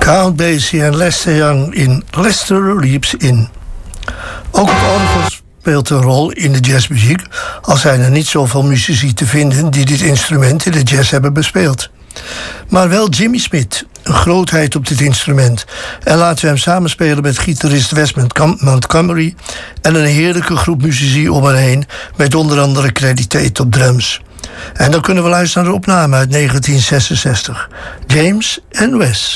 Count Basie en Lester Young in Lester Leaps In. Ook het orgel speelt een rol in de jazzmuziek, al zijn er niet zoveel muzici te vinden die dit instrument in de jazz hebben bespeeld. Maar wel Jimmy Smith, een grootheid op dit instrument. En laten we hem samenspelen met gitarist Wes Montgomery en een heerlijke groep muzici om hen heen, met onder andere Credit Tate op drums. En dan kunnen we luisteren naar de opname uit 1966. James en Wes.